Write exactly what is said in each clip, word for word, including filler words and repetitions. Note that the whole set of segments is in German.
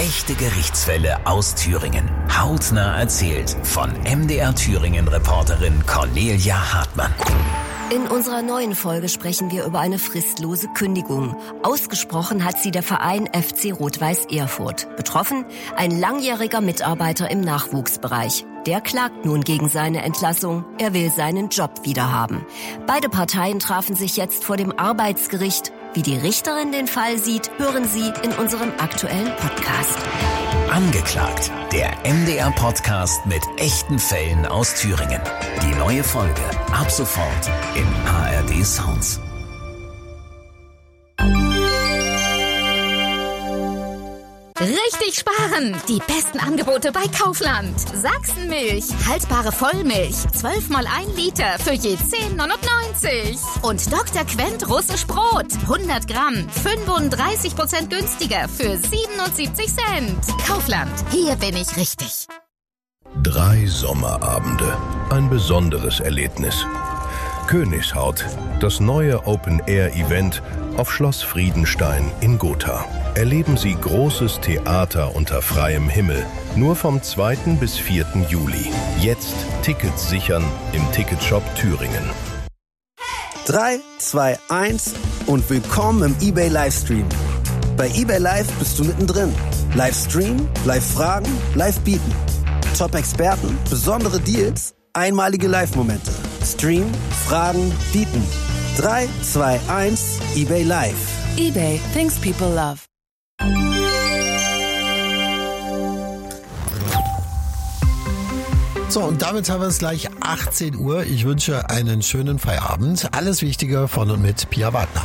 Echte Gerichtsfälle aus Thüringen. Hautnah erzählt von M D R Thüringen-Reporterin Cornelia Hartmann. In unserer neuen Folge sprechen wir über eine fristlose Kündigung. Ausgesprochen hat sie der Verein F C Rot-Weiß Erfurt. Betroffen ein langjähriger Mitarbeiter im Nachwuchsbereich. Der klagt nun gegen seine Entlassung. Er will seinen Job wiederhaben. Beide Parteien trafen sich jetzt vor dem Arbeitsgericht. Wie die Richterin den Fall sieht, hören Sie in unserem aktuellen Podcast. Angeklagt, der M D R-Podcast mit echten Fällen aus Thüringen. Die neue Folge ab sofort in A R D Sounds. Richtig sparen! Die besten Angebote bei Kaufland. Sachsenmilch, haltbare Vollmilch, zwölf mal ein Liter für je zehn neunundneunzig. Und Doktor Quent russisch Brot, hundert Gramm, fünfunddreißig Prozent günstiger für siebenundsiebzig Cent. Kaufland, hier bin ich richtig. Drei Sommerabende, ein besonderes Erlebnis. Königshaut, das neue Open-Air-Event auf Schloss Friedenstein in Gotha. Erleben Sie großes Theater unter freiem Himmel. Nur vom zweiten bis vierten Juli. Jetzt Tickets sichern im Ticketshop Thüringen. drei, zwei, eins und willkommen im eBay Livestream. Bei eBay Live bist du mittendrin. Livestream, Live-Fragen, Live-Bieten. Top-Experten, besondere Deals, einmalige Live-Momente. Stream, Fragen, Bieten. drei, zwei, eins, eBay Live. eBay, things people love. So, und damit haben wir es gleich achtzehn Uhr. Ich wünsche einen schönen Feierabend. Alles Wichtige von und mit Pia Wagner.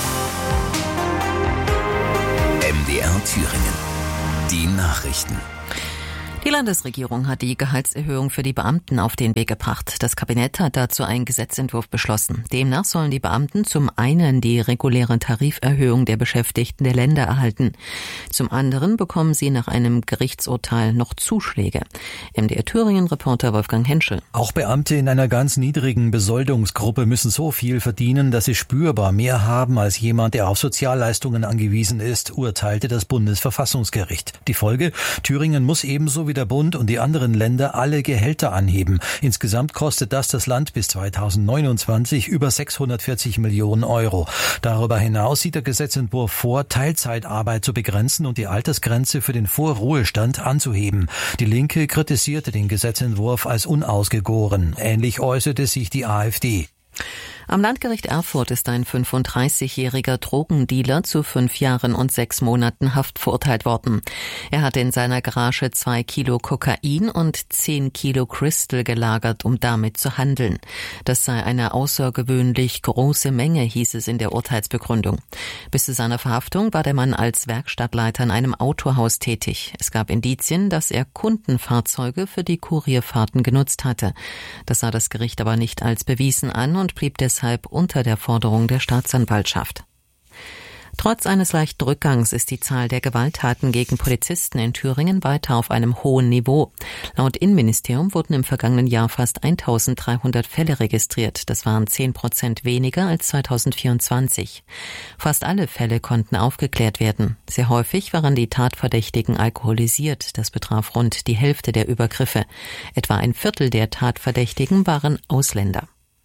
M D R Thüringen. Die Nachrichten. Die Landesregierung hat die Gehaltserhöhung für die Beamten auf den Weg gebracht. Das Kabinett hat dazu einen Gesetzentwurf beschlossen. Demnach sollen die Beamten zum einen die reguläre Tariferhöhung der Beschäftigten der Länder erhalten. Zum anderen bekommen sie nach einem Gerichtsurteil noch Zuschläge. M D R Thüringen-Reporter Wolfgang Henschel. Auch Beamte in einer ganz niedrigen Besoldungsgruppe müssen so viel verdienen, dass sie spürbar mehr haben als jemand, der auf Sozialleistungen angewiesen ist, urteilte das Bundesverfassungsgericht. Die Folge: Thüringen muss ebenso wie der Bund und die anderen Länder alle Gehälter anheben. Insgesamt kostet das das Land bis zweitausendneunundzwanzig über sechshundertvierzig Millionen Euro. Darüber hinaus sieht der Gesetzentwurf vor, Teilzeitarbeit zu begrenzen und die Altersgrenze für den Vorruhestand anzuheben. Die Linke kritisierte den Gesetzentwurf als unausgegoren. Ähnlich äußerte sich die AfD. Am Landgericht Erfurt ist ein fünfunddreißigjähriger Drogendealer zu fünf Jahren und sechs Monaten Haft verurteilt worden. Er hatte in seiner Garage zwei Kilo Kokain und zehn Kilo Crystal gelagert, um damit zu handeln. Das sei eine außergewöhnlich große Menge, hieß es in der Urteilsbegründung. Bis zu seiner Verhaftung war der Mann als Werkstattleiter in einem Autohaus tätig. Es gab Indizien, dass er Kundenfahrzeuge für die Kurierfahrten genutzt hatte. Das sah das Gericht aber nicht als bewiesen an und blieb deshalb unter der Forderung der Staatsanwaltschaft. Trotz eines leichten Rückgangs ist die Zahl der Gewalttaten gegen Polizisten in Thüringen weiter auf einem hohen Niveau. Laut Innenministerium wurden im vergangenen Jahr fast eintausenddreihundert Fälle registriert. Das waren zehn Prozent weniger als zweitausendvierundzwanzig. Fast alle Fälle konnten aufgeklärt werden. Sehr häufig waren die Tatverdächtigen alkoholisiert. Das betraf rund die Hälfte der Übergriffe. Etwa ein Viertel der Tatverdächtigen waren Ausländer.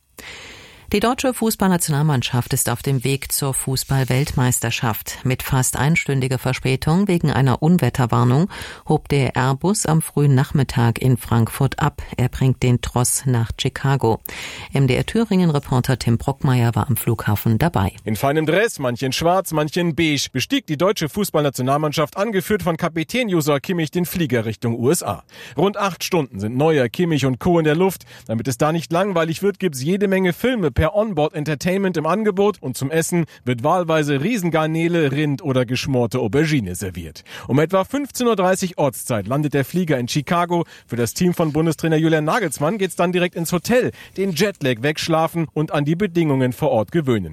Die deutsche Fußballnationalmannschaft ist auf dem Weg zur Fußball-Weltmeisterschaft. Mit fast einstündiger Verspätung wegen einer Unwetterwarnung hob der Airbus am frühen Nachmittag in Frankfurt ab. Er bringt den Tross nach Chicago. M D R Thüringen-Reporter Tim Brockmeier war am Flughafen dabei. In feinem Dress, manche in schwarz, manche in beige, bestieg die deutsche Fußballnationalmannschaft, angeführt von Kapitän Josua Kimmich, den Flieger Richtung U S A. Rund acht Stunden sind Neuer, Kimmich und Co. in der Luft. Damit es da nicht langweilig wird, gibt's jede Menge Filme per Onboard-Entertainment im Angebot und zum Essen wird wahlweise Riesengarnele, Rind oder geschmorte Aubergine serviert. Um etwa fünfzehn Uhr dreißig Ortszeit landet der Flieger in Chicago. Für das Team von Bundestrainer Julian Nagelsmann geht's dann direkt ins Hotel, den Jetlag wegschlafen und an die Bedingungen vor Ort gewöhnen.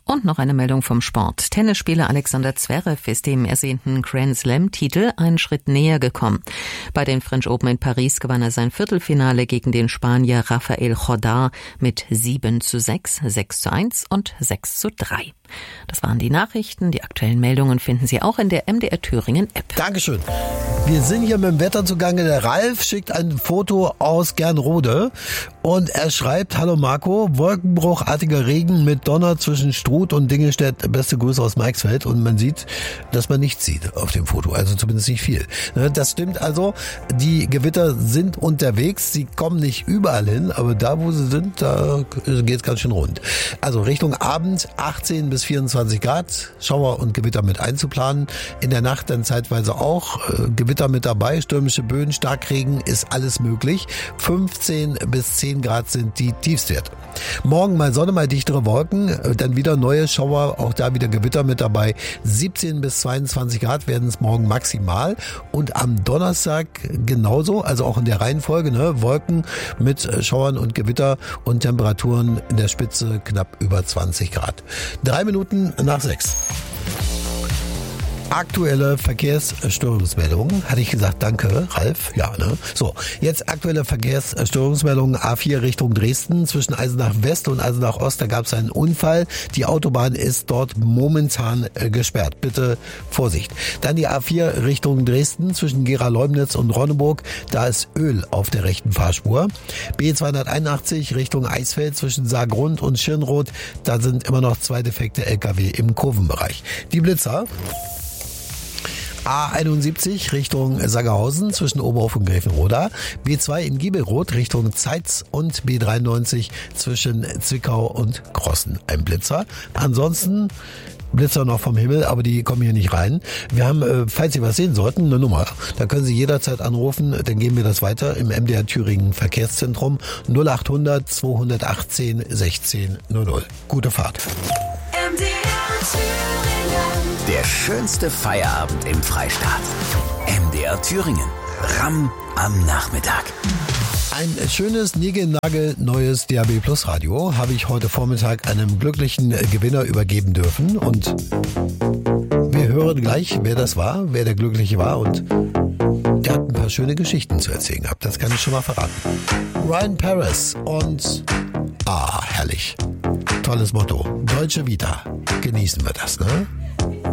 Und noch eine Meldung vom Sport. Tennisspieler Alexander Zverev ist dem ersehnten Grand Slam-Titel einen Schritt näher gekommen. Bei den French Open in Paris gewann er sein Viertelfinale gegen den Spanier Rafael Jordá mit sieben zu sechs, sechs zu eins und sechs zu drei. Das waren die Nachrichten. Die aktuellen Meldungen finden Sie auch in der M D R Thüringen App. Dankeschön. Wir sind hier mit dem Wetter zugange. Der Ralf schickt ein Foto aus Gernrode und er schreibt: Hallo Marco, wolkenbruchartiger Regen mit Donner zwischen Struth und Dingelstedt. Beste Grüße aus Meixfeld. Und man sieht, dass man nichts sieht auf dem Foto, also zumindest nicht viel. Das stimmt also, die Gewitter sind unterwegs, sie kommen nicht überall hin, aber da, wo sie sind, da geht es ganz schön rund. Also Richtung Abend achtzehn bis vierundzwanzig Grad, Schauer und Gewitter mit einzuplanen. In der Nacht dann zeitweise auch äh, Gewitter mit dabei, stürmische Böen, Starkregen, ist alles möglich. fünfzehn bis zehn Grad sind die Tiefstwerte. Morgen mal Sonne, mal dichtere Wolken, dann wieder neue Schauer, auch da wieder Gewitter mit dabei. siebzehn bis zweiundzwanzig Grad werden es morgen maximal und am Donnerstag genauso, also auch in der Reihenfolge, ne? Wolken mit Schauern und Gewitter und Temperaturen in der Spitze knapp über zwanzig Grad. Drei Minuten nach sechs. Aktuelle Verkehrsstörungsmeldungen. Hatte ich gesagt, danke, Ralf? Ja, ne? So, jetzt aktuelle Verkehrsstörungsmeldungen. A vier Richtung Dresden. Zwischen Eisenach West und Eisenach Ost, da gab es einen Unfall. Die Autobahn ist dort momentan äh, gesperrt. Bitte Vorsicht. Dann die A vier Richtung Dresden. Zwischen Gera-Leumnitz und Ronneburg. Da ist Öl auf der rechten Fahrspur. B zweihunderteinundachtzig Richtung Eisfeld. Zwischen Saargrund und Schirnroth. Da sind immer noch zwei defekte L K W im Kurvenbereich. Die Blitzer. A einundsiebzig Richtung Sangerhausen zwischen Oberhof und Gräfenroda, B zwei in Giebelroth Richtung Zeitz und B dreiundneunzig zwischen Zwickau und Krossen. Ein Blitzer. Ansonsten Blitzer noch vom Himmel, aber die kommen hier nicht rein. Wir haben, äh, falls Sie was sehen sollten, eine Nummer. Da können Sie jederzeit anrufen, dann geben wir das weiter im M D R Thüringen Verkehrszentrum null achthundert zweihundertachtzehn sechzehn null null. Gute Fahrt. M D R Thüringen. Der schönste Feierabend im Freistaat. M D R Thüringen. Ramm am Nachmittag. Ein schönes, niegelnagelneues D A B Plus Radio habe ich heute Vormittag einem glücklichen Gewinner übergeben dürfen. Und wir hören gleich, wer das war, wer der Glückliche war. Und der hat ein paar schöne Geschichten zu erzählen gehabt. Das kann ich schon mal verraten. Ryan Paris und... Ah, herrlich. Tolles Motto. Deutsche Vita. Genießen wir das, ne?